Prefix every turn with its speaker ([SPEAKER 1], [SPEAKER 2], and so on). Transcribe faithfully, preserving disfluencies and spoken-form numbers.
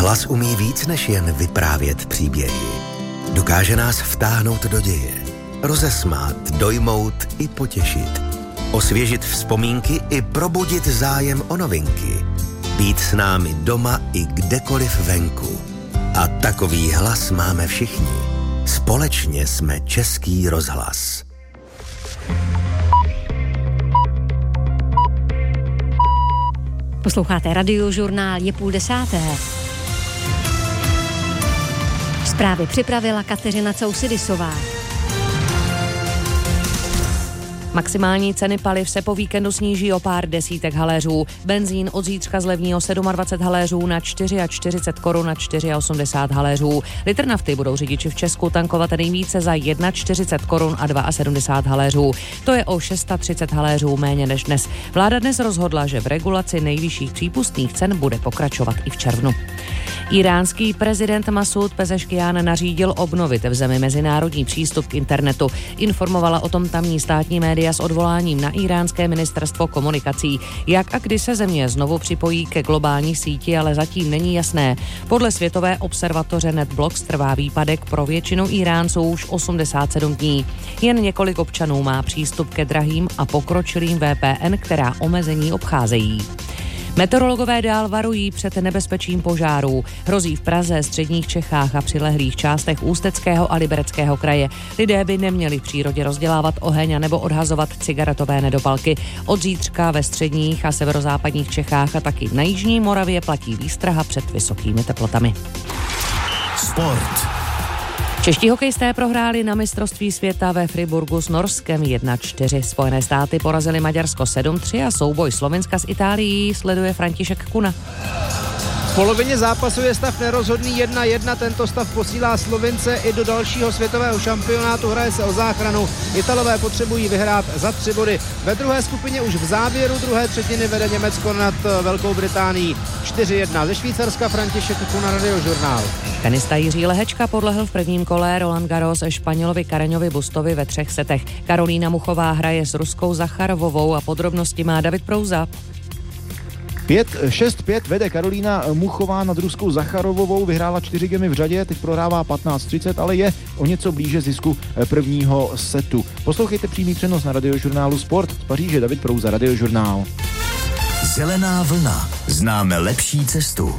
[SPEAKER 1] Hlas umí víc než jen vyprávět příběhy. Dokáže nás vtáhnout do děje, rozesmát, dojmout i potěšit, osvěžit vzpomínky i probudit zájem o novinky, být s námi doma i kdekoliv venku. A takový hlas máme všichni. Společně jsme Český rozhlas.
[SPEAKER 2] Posloucháte Radiožurnál, je půl desáté. Zprávy připravila Kateřina Cousidisová.
[SPEAKER 3] Maximální ceny paliv se po víkendu sníží o pár desítek haléřů. Benzín od zítřka zlevní o dvacet sedm haléřů na čtyřicet čtyři korun na osmdesát čtyři haléřů. Litr nafty budou řidiči v Česku tankovat nejvíce za čtyřicet jedna korun a sedmdesát dva haléřů. To je o třicet šest haléřů méně než dnes. Vláda dnes rozhodla, že v regulaci nejvyšších přípustných cen bude pokračovat i v červnu. Iránský prezident Masud Pezeškian nařídil obnovit v zemi mezinárodní přístup k internetu. Informovala o tom tamní státní média s odvoláním na iránské ministerstvo komunikací. Jak a kdy se země znovu připojí ke globální síti, ale zatím není jasné. Podle světové observatoře NetBlocks trvá výpadek pro většinu Iránců už osmdesát sedm dní. Jen několik občanů má přístup ke drahým a pokročilým V P N, která omezení obcházejí. Meteorologové dál varují před nebezpečím požárů. Hrozí v Praze, středních Čechách a přilehlých částech Ústeckého a Libereckého kraje. Lidé by neměli v přírodě rozdělávat oheň nebo odhazovat cigaretové nedopalky. Od zítřka ve středních a severozápadních Čechách a taky na jižní Moravě platí výstraha před vysokými teplotami.
[SPEAKER 4] Sport.
[SPEAKER 3] Čeští hokejisté prohráli na mistrovství světa ve Friburgu s Norskem jedna čtyři. Spojené státy porazili Maďarsko sedm tři a souboj Slovenska s Itálií sleduje František Kuna.
[SPEAKER 5] V polovině zápasu je stav nerozhodný jedna jedna. Tento stav posílá Slovince i do dalšího světového šampionátu. Hraje se o záchranu. Italové potřebují vyhrát za tři body. Ve druhé skupině už v závěru druhé třetiny vede Německo nad Velkou Británií čtyři jedna. Ze Švýcarska František Kuna, Radiožurnál.
[SPEAKER 3] Tenista Jiří Lehečka podlehl v prvním kole Roland Garros Španělovi Kareňovi Bustovi ve třech setech. Karolína Muchová hraje s Ruskou Zacharovovou a podrobnosti má David Prouza.
[SPEAKER 6] pět šest pět vede Karolína Muchová nad Ruskou Zacharovovou, vyhrála čtyři gemy v řadě, teď prohrává patnáct třicet, ale je o něco blíže zisku prvního setu. Poslouchejte přímý přenos na Radiožurnálu Sport. Z Paříže David Prouza, Radiožurnál.
[SPEAKER 4] Zelená vlna. Známe lepší cestu.